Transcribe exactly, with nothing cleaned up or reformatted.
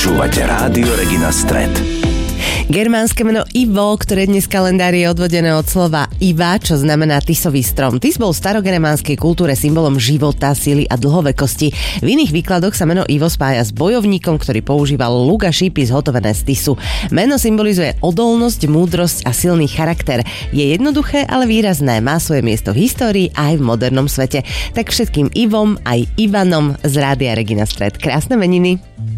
Počúvate Rádio Regina Stret. Germánske meno Ivo, ktoré dnes v kalendári je odvodené od slova Iva, čo znamená tisový strom. Tis bol v starogermánskej kultúre symbolom života, síly a dlhovekosti. V iných výkladoch sa meno Ivo spája s bojovníkom, ktorý používal luk a šípy zhotovené z tisu. Meno symbolizuje odolnosť, múdrosť a silný charakter. Je jednoduché, ale výrazné. Má svoje miesto v histórii aj v modernom svete. Tak všetkým Ivom aj Ivanom z Rádia Regina Stret. Krásne meniny.